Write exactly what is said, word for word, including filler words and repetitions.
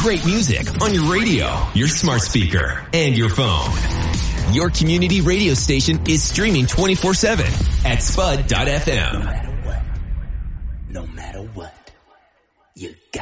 great music on your radio, your smart speaker, and your phone. Your community radio station is streaming twenty-four seven at spud dot f m. No matter what, no matter what, you got